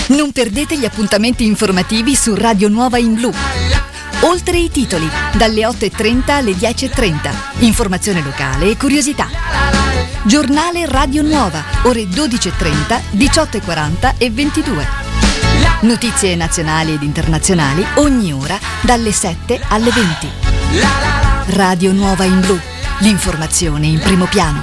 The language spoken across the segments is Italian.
Non perdete gli appuntamenti informativi su Radio Nuova in Blu. Oltre i titoli, dalle 8.30 alle 10.30. Informazione locale e curiosità. Giornale Radio Nuova, ore 12.30, 18.40 e 22. Notizie nazionali ed internazionali ogni ora dalle 7 alle 20. Radio Nuova in Blu, l'informazione in primo piano.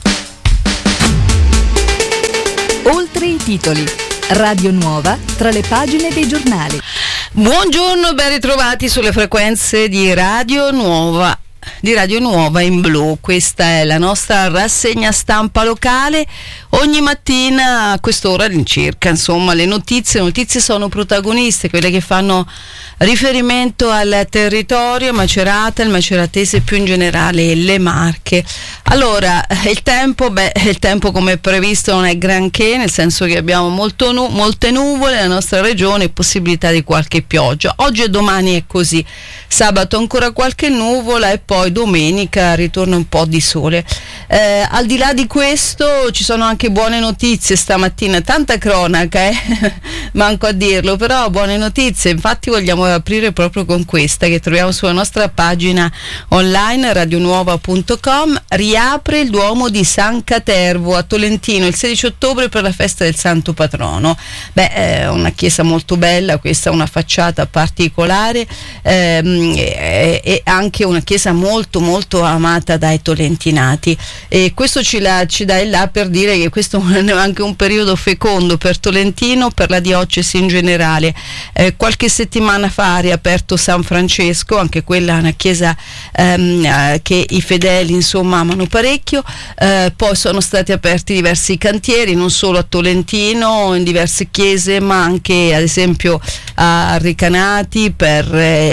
Oltre i titoli, Radio Nuova tra le pagine dei giornali. Buongiorno, ben ritrovati sulle frequenze di Radio Nuova in Blu. Questa è la nostra rassegna stampa locale. Ogni mattina a quest'ora all'incirca, insomma, le notizie sono protagoniste, quelle che fanno riferimento al territorio Macerata, il maceratese più in generale, le Marche. Allora, il tempo come previsto non è granché, nel senso che abbiamo molte nuvole nella nostra regione e possibilità di qualche pioggia. Oggi e domani è così. Sabato ancora qualche nuvola e poi domenica ritorna un po' di sole. Al di là di questo ci sono anche buone notizie stamattina, tanta cronaca, manco a dirlo, però buone notizie. Infatti vogliamo aprire proprio con questa che troviamo sulla nostra pagina online radionuova.com. Riapre il Duomo di San Catervo a Tolentino il 16 ottobre per la festa del Santo Patrono. È una chiesa molto bella, questa, una facciata particolare, e anche una chiesa molto molto amata dai tolentinati, e questo ci dà il là per dire che questo è anche un periodo fecondo per Tolentino, per la diocesi in generale. Qualche settimana fa ha riaperto San Francesco, anche quella è una chiesa che i fedeli insomma amano parecchio. Poi sono stati aperti diversi cantieri, non solo a Tolentino, in diverse chiese, ma anche ad esempio a Recanati per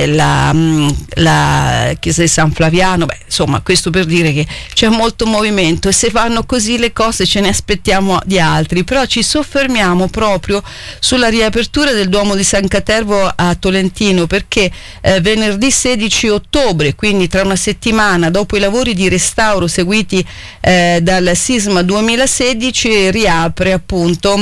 la chiesa di San Flaviano. Insomma, questo per dire che c'è molto movimento, e se vanno così le cose ce ne aspettiamo di altri. Però ci soffermiamo proprio sulla riapertura del Duomo di San Catervo a Tolentino, perché venerdì 16 ottobre, quindi tra una settimana, dopo i lavori di restauro seguiti dal sisma 2016, riapre appunto.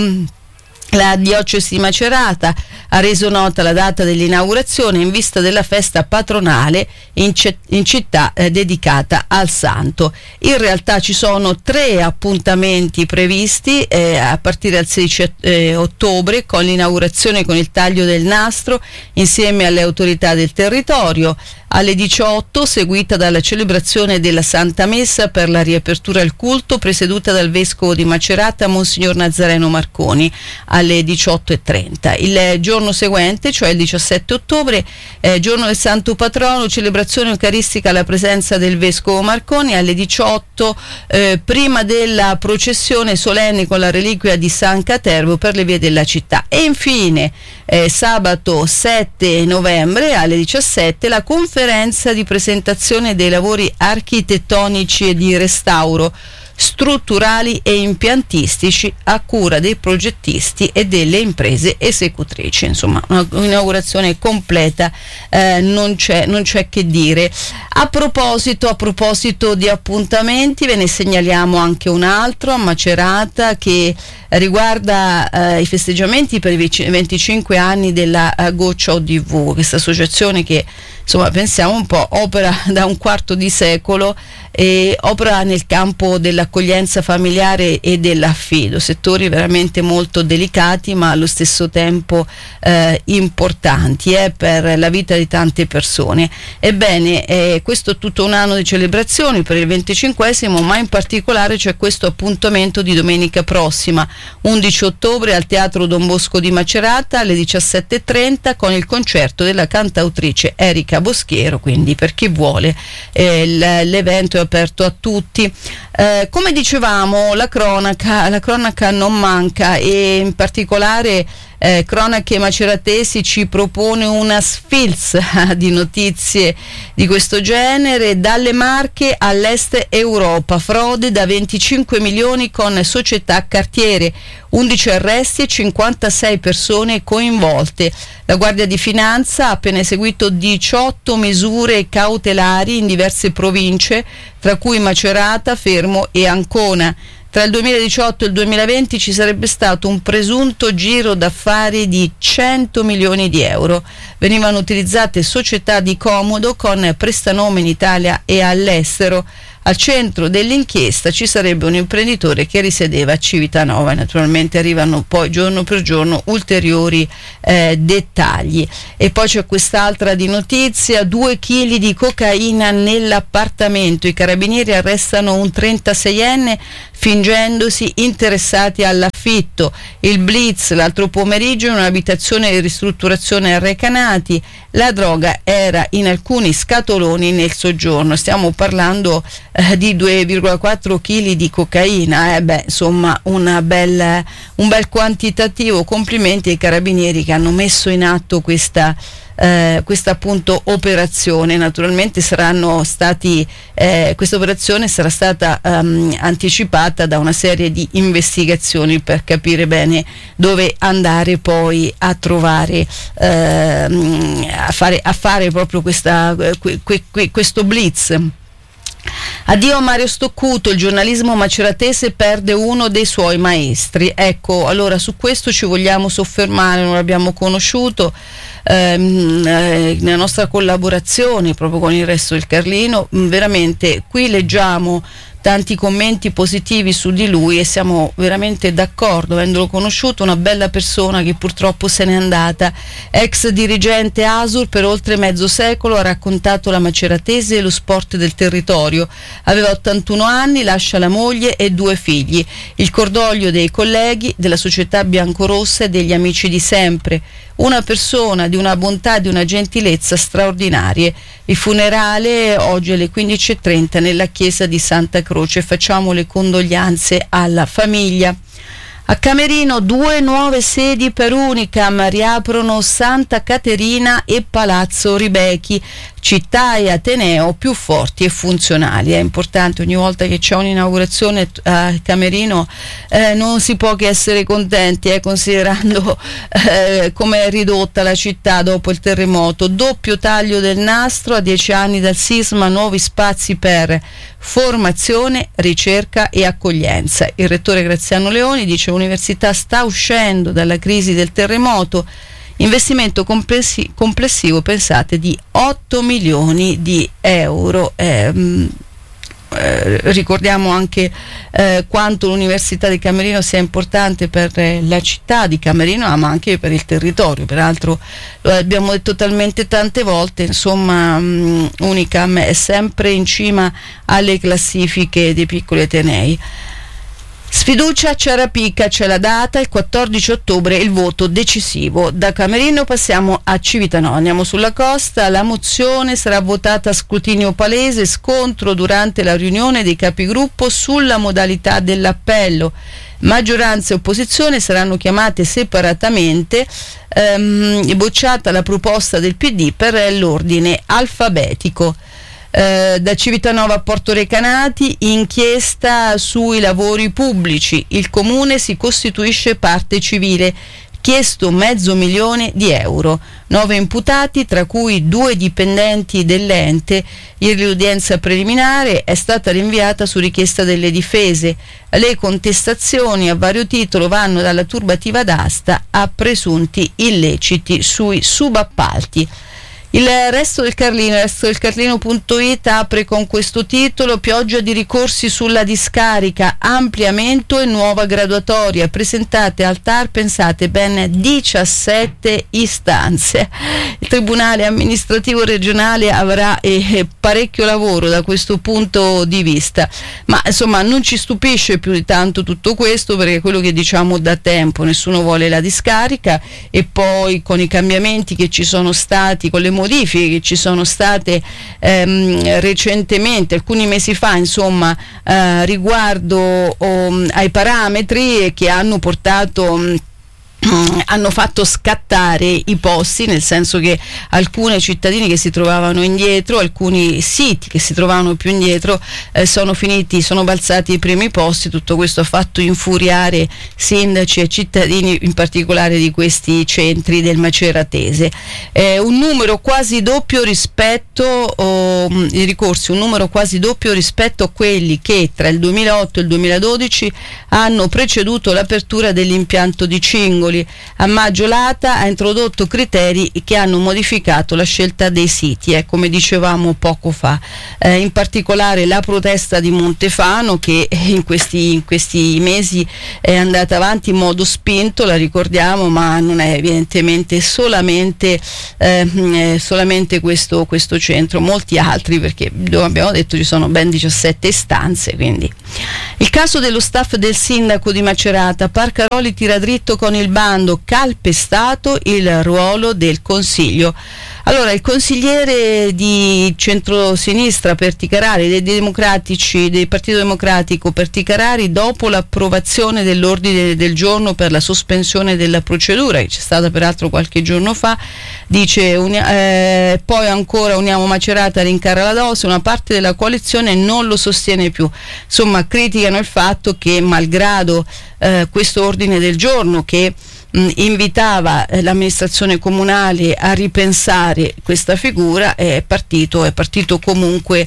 La diocesi di Macerata ha reso nota la data dell'inaugurazione in vista della festa patronale in città dedicata al santo. In realtà ci sono 3 appuntamenti previsti a partire dal 16 ottobre, con l'inaugurazione con il taglio del nastro insieme alle autorità del territorio. Alle 18, seguita dalla celebrazione della Santa Messa per la riapertura al culto, presieduta dal vescovo di Macerata, Monsignor Nazareno Marconi, alle 18:30. Il giorno seguente, cioè il 17 ottobre, giorno del Santo Patrono, celebrazione eucaristica alla presenza del vescovo Marconi, alle 18, prima della processione solenne con la reliquia di San Catervo per le vie della città. E infine, sabato 7 novembre alle 17, la conferenza di presentazione dei lavori architettonici e di restauro strutturali e impiantistici a cura dei progettisti e delle imprese esecutrici. Insomma, un'inaugurazione completa, non c'è che dire. A proposito di appuntamenti, ve ne segnaliamo anche un altro a Macerata che riguarda i festeggiamenti per i 25 anni della Goccia ODV, questa associazione che, insomma, pensiamo un po', opera da un quarto di secolo e opera nel campo dell'accoglienza familiare e dell'affido, settori veramente molto delicati ma allo stesso tempo importanti per la vita di tante persone. Ebbene, questo è tutto un anno di celebrazioni per il 25esimo, ma in particolare c'è questo appuntamento di domenica prossima, 11 ottobre, al Teatro Don Bosco di Macerata alle 17:30, con il concerto della cantautrice Erika Boschiero, quindi per chi vuole l'evento è aperto a tutti. Come dicevamo, la cronaca non manca, e in particolare Cronache Maceratesi ci propone una sfilza di notizie di questo genere. Dalle Marche all'est Europa, frode da 25 milioni con società cartiere, 11 arresti e 56 persone coinvolte. La Guardia di Finanza ha appena eseguito 18 misure cautelari in diverse province, tra cui Macerata, Fermo e Ancona. Tra il 2018 e il 2020 ci sarebbe stato un presunto giro d'affari di 100 milioni di euro. Venivano utilizzate società di comodo con prestanome in Italia e all'estero. Al centro dell'inchiesta ci sarebbe un imprenditore che risiedeva a Civitanova. Naturalmente arrivano poi giorno per giorno ulteriori dettagli. E poi c'è quest'altra di notizia: 2 chili di cocaina nell'appartamento. I carabinieri arrestano un 36enne fingendosi interessati all'affitto. Il blitz l'altro pomeriggio in un'abitazione di ristrutturazione a Recanati. La droga era in alcuni scatoloni nel soggiorno. Stiamo parlando di 2,4 kg di cocaina. Insomma, un bel quantitativo. Complimenti ai carabinieri che hanno messo in atto questa appunto operazione. Naturalmente questa operazione sarà stata anticipata da una serie di investigazioni per capire bene dove andare poi a trovare a fare proprio questo blitz. Addio Mario Stoccuto, il giornalismo maceratese perde uno dei suoi maestri. Ecco, allora su questo ci vogliamo soffermare, non l'abbiamo conosciuto nella nostra collaborazione proprio con il Resto del Carlino. Veramente qui leggiamo tanti commenti positivi su di lui e siamo veramente d'accordo, avendolo conosciuto, una bella persona che purtroppo se n'è andata. Ex dirigente ASUR per oltre mezzo secolo, ha raccontato la maceratese e lo sport del territorio. Aveva 81 anni, lascia la moglie e 2 figli. Il cordoglio dei colleghi, della società biancorossa e degli amici di sempre. Una persona di una bontà e di una gentilezza straordinarie. Il funerale oggi alle 15:30 nella chiesa di Santa Croce. Facciamo le condoglianze alla famiglia. A Camerino 2 nuove sedi per Unicam, riaprono Santa Caterina e Palazzo Ribecchi, città e ateneo più forti e funzionali. È importante, ogni volta che c'è un'inaugurazione a Camerino non si può che essere contenti, considerando come è ridotta la città dopo il terremoto. Doppio taglio del nastro a 10 anni dal sisma, nuovi spazi per formazione, ricerca e accoglienza. Il rettore Graziano Leoni dice: l'università sta uscendo dalla crisi del terremoto. Investimento complessivo, pensate, di 8 milioni di euro. Ricordiamo anche quanto l'Università di Camerino sia importante per la città di Camerino, ma anche per il territorio. Peraltro lo abbiamo detto talmente tante volte, insomma, Unicam è sempre in cima alle classifiche dei piccoli atenei. Sfiducia Ciarapica, c'è la data, il 14 ottobre il voto decisivo. Da Camerino passiamo a Civitanova, andiamo sulla costa. La mozione sarà votata a scrutinio palese, scontro durante la riunione dei capigruppo sulla modalità dell'appello. Maggioranza e opposizione saranno chiamate separatamente, bocciata la proposta del PD per l'ordine alfabetico. Da Civitanova a Porto Recanati, inchiesta sui lavori pubblici. Il comune si costituisce parte civile, chiesto €500.000. 9 imputati, tra cui 2 dipendenti dell'ente. Ieri l'udienza preliminare è stata rinviata su richiesta delle difese. Le contestazioni a vario titolo vanno dalla turbativa d'asta a presunti illeciti sui subappalti. Il Resto del Carlino, restodelcarlino.it, apre con questo titolo: pioggia di ricorsi sulla discarica, ampliamento e nuova graduatoria, presentate al TAR, pensate, ben 17 istanze. Il Tribunale amministrativo regionale avrà parecchio lavoro da questo punto di vista, ma insomma non ci stupisce più di tanto tutto questo, perché è quello che diciamo da tempo: nessuno vuole la discarica, e poi con i cambiamenti che ci sono stati, con le modifiche che ci sono state recentemente, alcuni mesi fa, insomma, riguardo ai parametri, che hanno portato hanno fatto scattare i posti, nel senso che alcuni cittadini che si trovavano indietro, alcuni siti che si trovavano più indietro sono balzati ai primi posti. Tutto questo ha fatto infuriare sindaci e cittadini, in particolare di questi centri del maceratese. Un numero quasi doppio rispetto i ricorsi, un numero quasi doppio rispetto a quelli che tra il 2008 e il 2012 hanno preceduto l'apertura dell'impianto di Cingoli. A maggio l'ATA ha introdotto criteri che hanno modificato la scelta dei siti, come dicevamo poco fa, in particolare la protesta di Montefano, che in questi mesi è andata avanti in modo spinto, la ricordiamo, ma non è evidentemente solamente questo centro, molti altri, perché abbiamo detto ci sono ben 17 istanze. Quindi il caso dello staff del sindaco di Macerata, Parcaroli tira dritto con il bando, calpestato il ruolo del consiglio. Allora, il consigliere di centrosinistra Perticarari, del Partito Democratico Perticarari, dopo l'approvazione dell'ordine del giorno per la sospensione della procedura, che c'è stata peraltro qualche giorno fa, dice poi ancora Uniamo Macerata rincara la dose, una parte della coalizione non lo sostiene più. Insomma, criticano il fatto che, malgrado questo ordine del giorno che invitava l'amministrazione comunale a ripensare questa figura, è partito comunque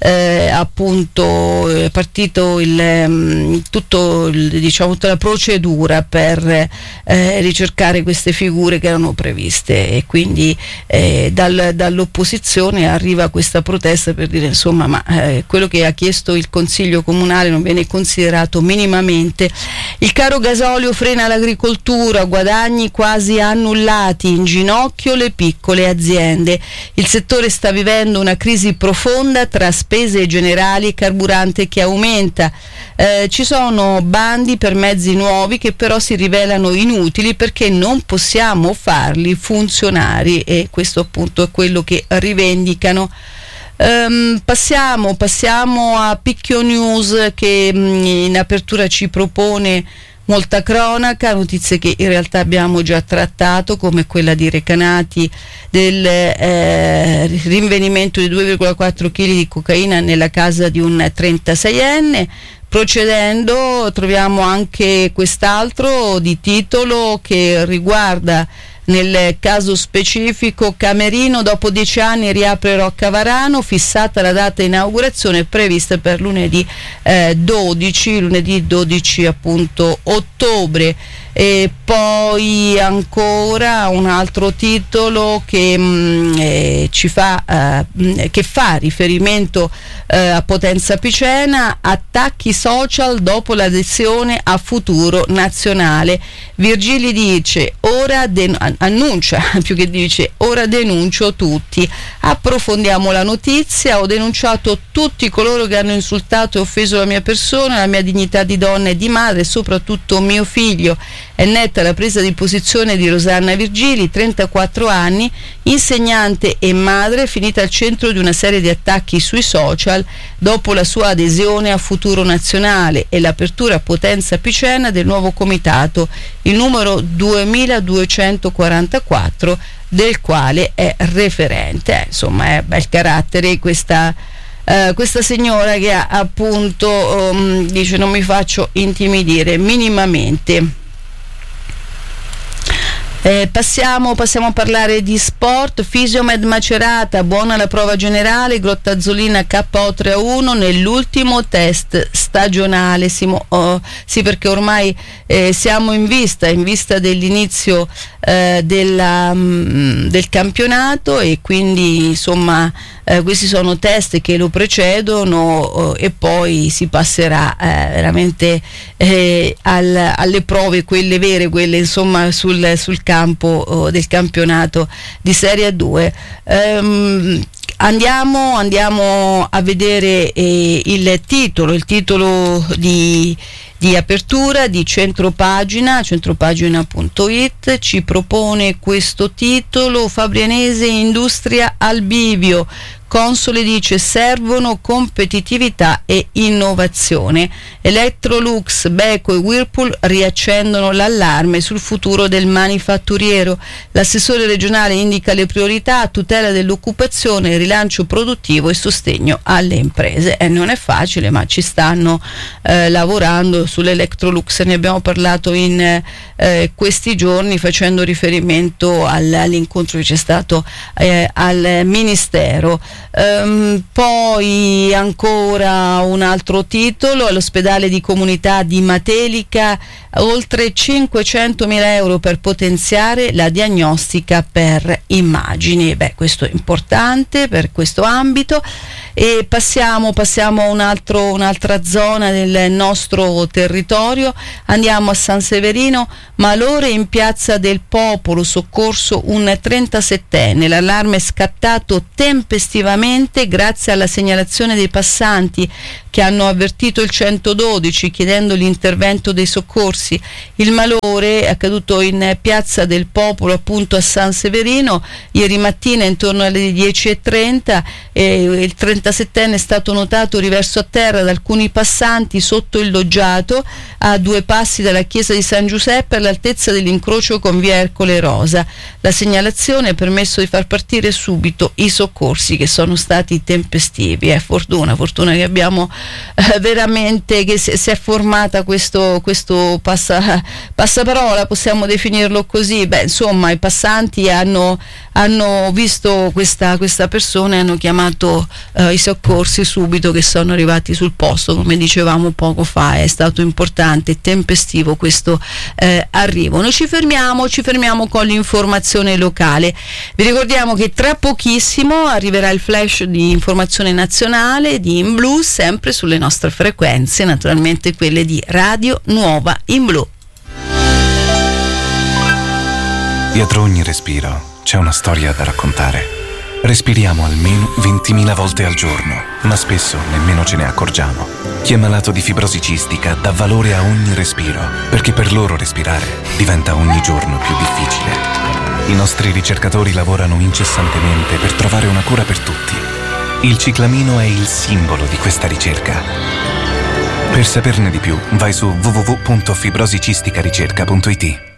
tutta la procedura per ricercare queste figure che erano previste, e quindi dall'opposizione arriva questa protesta per dire insomma quello che ha chiesto il consiglio comunale non viene considerato minimamente. Il caro gasolio frena l'agricoltura, guadagni quasi annullati, in ginocchio le piccole aziende. Il settore sta vivendo una crisi profonda tra spese generali e carburante che aumenta. Ci sono bandi per mezzi nuovi che però si rivelano inutili perché non possiamo farli funzionari, e questo appunto è quello che rivendicano. Passiamo a Picchio News, che in apertura ci propone molta cronaca, notizie che in realtà abbiamo già trattato, come quella di Recanati del rinvenimento di 2,4 kg di cocaina nella casa di un 36enne. Procedendo troviamo anche quest'altro di titolo che riguarda, nel caso specifico, Camerino dopo 10 anni riapre Roccavarano, fissata la data di inaugurazione prevista per lunedì 12 appunto ottobre. E poi ancora un altro titolo che fa riferimento a Potenza Picena, attacchi social dopo l'adesione a Futuro Nazionale. Virgili dice ora denuncio tutti. Approfondiamo la notizia: ho denunciato tutti coloro che hanno insultato e offeso la mia persona, la mia dignità di donna e di madre, e soprattutto mio figlio. È netta la presa di posizione di Rosanna Virgili, 34 anni, insegnante e madre, finita al centro di una serie di attacchi sui social dopo la sua adesione a Futuro Nazionale e l'apertura a Potenza Picena del nuovo comitato, il numero 2244, del quale è referente. Insomma, è bel carattere questa signora, che appunto dice non mi faccio intimidire minimamente. Passiamo a parlare di sport. Fisiomed Macerata, buona la prova generale, Grottazzolina KO3-1 nell'ultimo test stagionale. Sì, perché ormai siamo in vista dell'inizio del campionato, e quindi insomma questi sono test che lo precedono, e poi si passerà veramente alle prove, quelle vere, quelle insomma sul campo del campionato di Serie 2. Andiamo a vedere il titolo di apertura di centropagina.it. Ci propone questo titolo: Fabrianese industria al bivio, Console dice servono competitività e innovazione. Electrolux, Beko e Whirlpool riaccendono l'allarme sul futuro del manifatturiero. L'assessore regionale indica le priorità a tutela dell'occupazione, rilancio produttivo e sostegno alle imprese. Non è facile, ma ci stanno lavorando sull'Electrolux. Ne abbiamo parlato in questi giorni facendo riferimento all'incontro che c'è stato al Ministero. Poi ancora un altro titolo: all'ospedale di comunità di Matelica oltre 500.000 euro per potenziare la diagnostica per immagini. Questo è importante per questo ambito. E passiamo a un'altra zona del nostro territorio, andiamo a San Severino. Malore in piazza del Popolo, soccorso un 37enne, l'allarme è scattato tempestivamente grazie alla segnalazione dei passanti che hanno avvertito il 112 chiedendo l'intervento dei soccorsi. Il malore è accaduto in piazza del Popolo, appunto a San Severino, ieri mattina intorno alle 10:30. Il 37enne è stato notato riverso a terra da alcuni passanti sotto il loggiato a 2 passi dalla chiesa di San Giuseppe, all'altezza dell'incrocio con via Ercole Rosa. La segnalazione ha permesso di far partire subito i soccorsi, che sono stati tempestivi. Fortuna che abbiamo veramente, che si è formata questo passaparola, possiamo definirlo così. Insomma, i passanti hanno visto questa persona e hanno chiamato i soccorsi subito, che sono arrivati sul posto. Come dicevamo poco fa, è stato importante e tempestivo questo arrivo. Noi ci fermiamo con l'informazione locale. Vi ricordiamo che tra pochissimo arriverà il flash di informazione nazionale di In Blu, sempre sulle nostre frequenze, naturalmente quelle di Radio Nuova In Blu. Dietro ogni respiro c'è una storia da raccontare. Respiriamo almeno 20.000 volte al giorno, ma spesso nemmeno ce ne accorgiamo. Chi è malato di fibrosi cistica dà valore a ogni respiro, perché per loro respirare diventa ogni giorno più difficile. I nostri ricercatori lavorano incessantemente per trovare una cura per tutti. Il ciclamino è il simbolo di questa ricerca. Per saperne di più, vai su www.fibrosicisticaricerca.it.